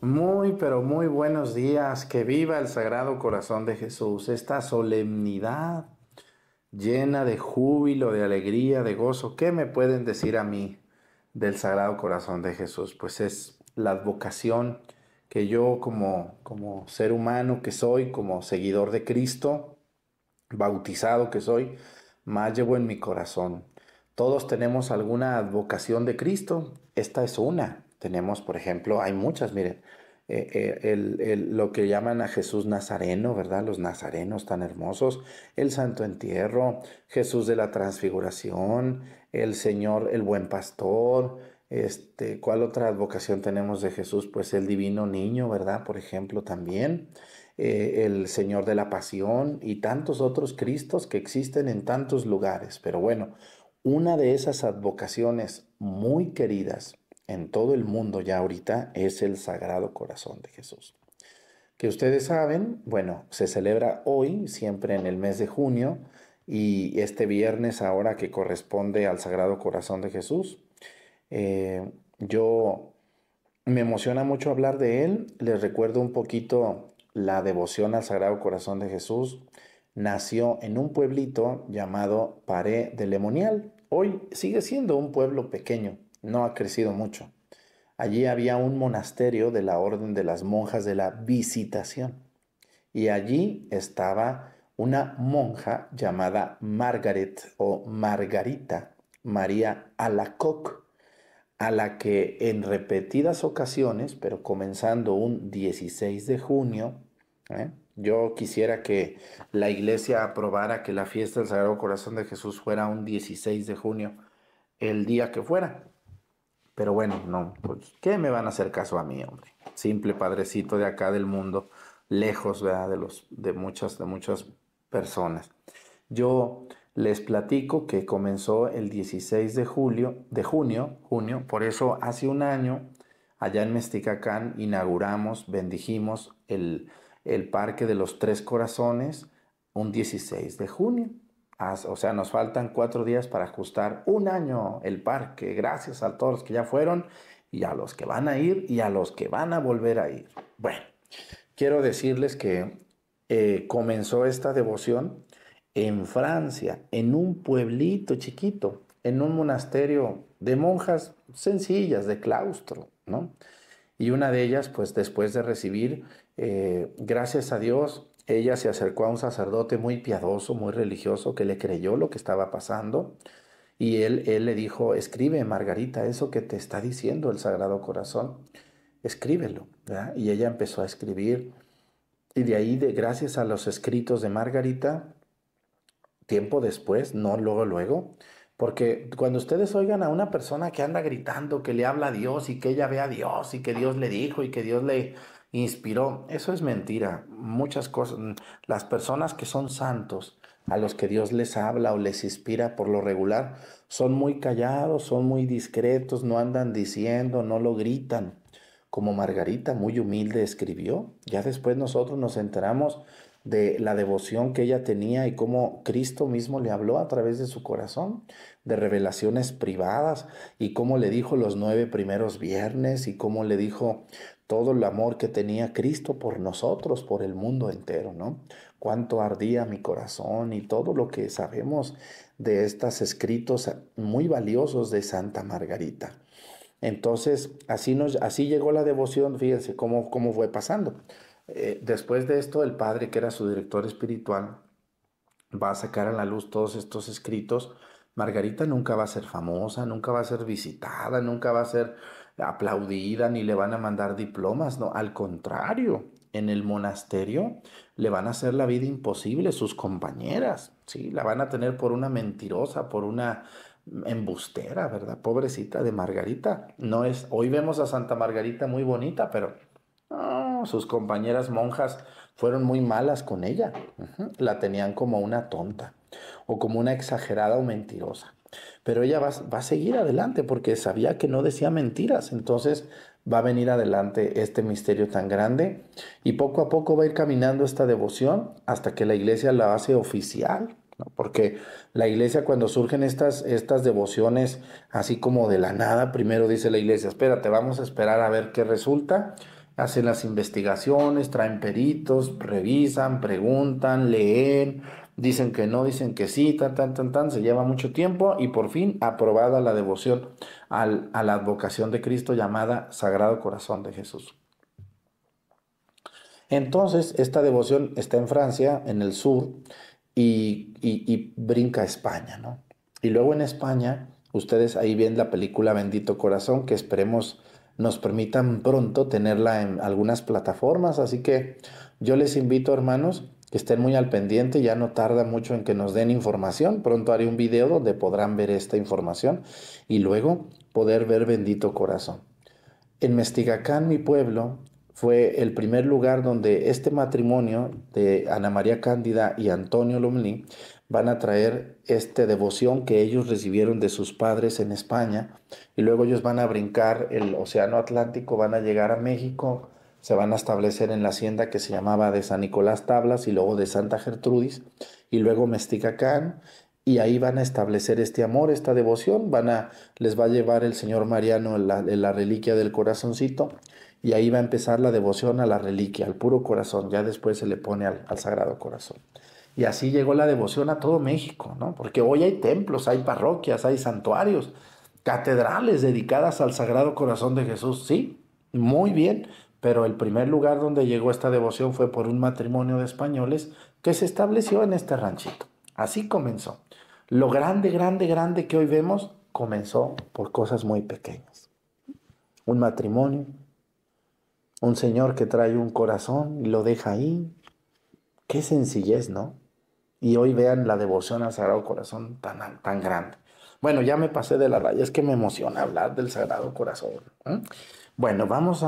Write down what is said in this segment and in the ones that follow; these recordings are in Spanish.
Muy, pero muy buenos días. Que viva el Sagrado Corazón de Jesús. Esta solemnidad llena de júbilo, de alegría, de gozo. ¿Qué me pueden decir a mí del Sagrado Corazón de Jesús? Pues es la vocación que yo como ser humano que soy, como seguidor de Cristo, bautizado que soy, más llevo en mi corazón. Todos tenemos alguna advocación de Cristo. Esta es una. Tenemos, por ejemplo, hay muchas, miren, lo que llaman a Jesús Nazareno, ¿verdad? Los nazarenos tan hermosos, el Santo Entierro, Jesús de la Transfiguración, el Señor, el Buen Pastor. ¿Cuál otra advocación tenemos de Jesús? Pues el Divino Niño, ¿verdad? Por ejemplo, también el Señor de la Pasión y tantos otros Cristos que existen en tantos lugares. Pero bueno, una de esas advocaciones muy queridas en todo el mundo ya ahorita es el Sagrado Corazón de Jesús. Que ustedes saben, bueno, se celebra hoy, siempre en el mes de junio, y este viernes ahora que corresponde al Sagrado Corazón de Jesús. Yo me emociona mucho hablar de él. Les recuerdo un poquito la devoción al Sagrado Corazón de Jesús. Nació en un pueblito llamado Paré de Lemonial. Hoy sigue siendo un pueblo pequeño, no ha crecido mucho. Allí había un monasterio de la Orden de las Monjas de la Visitación. Y allí estaba una monja llamada Margaret o Margarita María Alacoque, a la que en repetidas ocasiones, pero comenzando un 16 de junio, yo quisiera que la iglesia aprobara que la fiesta del Sagrado Corazón de Jesús fuera un 16 de junio, el día que fuera. Pero bueno, no, pues, ¿qué me van a hacer caso a mí, hombre? Simple padrecito de acá del mundo, lejos, ¿verdad? De muchas personas. Yo les platico que comenzó el 16 de junio, por eso hace un año, allá en Mesticacán, inauguramos, bendijimos el Parque de los Tres Corazones, un 16 de junio. O sea, nos faltan 4 días para ajustar un año el parque, gracias a todos los que ya fueron y a los que van a ir y a los que van a volver a ir. Bueno, quiero decirles que comenzó esta devoción en Francia, en un pueblito chiquito, en un monasterio de monjas sencillas, de claustro, ¿no? Y una de ellas, pues después de recibir, gracias a Dios, ella se acercó a un sacerdote muy piadoso, muy religioso, que le creyó lo que estaba pasando. Y él le dijo, escribe, Margarita, eso que te está diciendo el Sagrado Corazón, escríbelo, ¿verdad? Y ella empezó a escribir. Y de ahí, gracias a los escritos de Margarita, tiempo después, no luego, luego, porque cuando ustedes oigan a una persona que anda gritando, que le habla a Dios y que ella ve a Dios y que Dios le dijo y que Dios le inspiró, eso es mentira. Muchas cosas, las personas que son santos, a los que Dios les habla o les inspira por lo regular, son muy callados, son muy discretos, no andan diciendo, no lo gritan. Como Margarita muy humilde escribió, ya después nosotros nos enteramos de la devoción que ella tenía y cómo Cristo mismo le habló a través de su corazón, de revelaciones privadas y cómo le dijo los 9 primeros viernes y cómo le dijo todo el amor que tenía Cristo por nosotros, por el mundo entero, ¿no? Cuánto ardía mi corazón y todo lo que sabemos de estos escritos muy valiosos de Santa Margarita. Entonces, así llegó la devoción, fíjense cómo fue pasando. Después de esto, el padre, que era su director espiritual, va a sacar a la luz todos estos escritos. Margarita nunca va a ser famosa, nunca va a ser visitada, nunca va a ser aplaudida, ni le van a mandar diplomas, no, al contrario, en el monasterio le van a hacer la vida imposible sus compañeras, ¿sí? La van a tener por una mentirosa, por una embustera, ¿verdad? Pobrecita de Margarita. No es, hoy vemos a Santa Margarita muy bonita, pero no, sus compañeras monjas fueron muy malas con ella. La tenían como una tonta o como una exagerada o mentirosa. Pero ella va a seguir adelante porque sabía que no decía mentiras. Entonces va a venir adelante este misterio tan grande y poco a poco va a ir caminando esta devoción hasta que la iglesia la hace oficial, ¿no? Porque la iglesia, cuando surgen estas devociones así como de la nada, primero dice la iglesia, espérate, vamos a esperar a ver qué resulta. hacen las investigaciones, traen peritos, revisan, preguntan, leen, dicen que no, dicen que sí, se lleva mucho tiempo y por fin aprobada la devoción a la advocación de Cristo llamada Sagrado Corazón de Jesús. Entonces, esta devoción está en Francia, en el sur, y brinca a España, ¿no? Y luego en España, ustedes ahí ven la película Bendito Corazón, que esperemos nos permitan pronto tenerla en algunas plataformas. Así que yo les invito, hermanos, que estén muy al pendiente, ya no tarda mucho en que nos den información. Pronto haré un video donde podrán ver esta información y luego poder ver Bendito Corazón. En Mestigacán, mi pueblo, fue el primer lugar donde este matrimonio de Ana María Cándida y Antonio Lomlí van a traer esta devoción que ellos recibieron de sus padres en España y luego ellos van a brincar el Océano Atlántico, van a llegar a México, se van a establecer en la hacienda que se llamaba de San Nicolás Tablas y luego de Santa Gertrudis y luego Mestigacán. Y ahí van a establecer este amor, esta devoción, les va a llevar el señor Mariano la reliquia del corazoncito y ahí va a empezar la devoción a la reliquia, al puro corazón, ya después se le pone al Sagrado Corazón. Y así llegó la devoción a todo México, ¿no? Porque hoy hay templos, hay parroquias, hay santuarios, catedrales dedicadas al Sagrado Corazón de Jesús, sí, muy bien, pero el primer lugar donde llegó esta devoción fue por un matrimonio de españoles que se estableció en este ranchito. Así comenzó. Lo grande, grande, grande que hoy vemos comenzó por cosas muy pequeñas. Un matrimonio, un señor que trae un corazón y lo deja ahí. Qué sencillez, ¿no? Y hoy vean la devoción al Sagrado Corazón tan grande. Bueno, ya me pasé de la raya, es que me emociona hablar del Sagrado Corazón, ¿eh? Bueno, vamos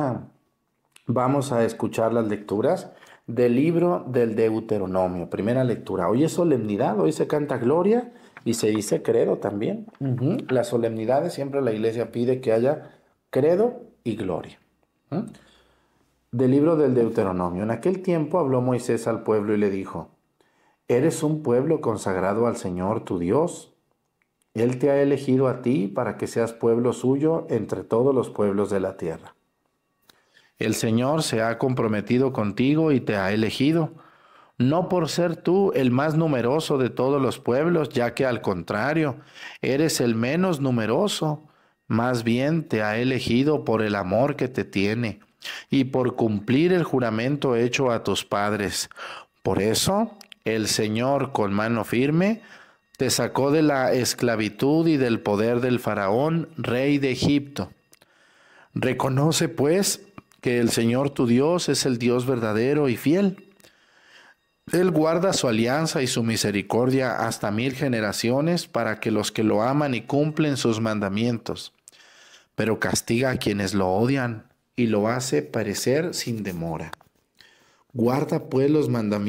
a escuchar las lecturas del libro del Deuteronomio, primera lectura. Hoy es solemnidad, hoy se canta gloria y se dice credo también. Las solemnidades siempre la iglesia pide que haya credo y gloria. Del libro del Deuteronomio. En aquel tiempo habló Moisés al pueblo y le dijo: Eres un pueblo consagrado al Señor tu Dios. Él te ha elegido a ti para que seas pueblo suyo entre todos los pueblos de la tierra. El Señor se ha comprometido contigo y te ha elegido, no por ser tú el más numeroso de todos los pueblos, ya que al contrario, eres el menos numeroso. Más bien te ha elegido por el amor que te tiene y por cumplir el juramento hecho a tus padres. Por eso, el Señor con mano firme te sacó de la esclavitud y del poder del faraón, rey de Egipto. Reconoce, pues, que el Señor tu Dios es el Dios verdadero y fiel. Él guarda su alianza y su misericordia hasta 1000 generaciones para que los que lo aman y cumplen sus mandamientos, pero castiga a quienes lo odian y lo hace perecer sin demora. Guarda pues los mandamientos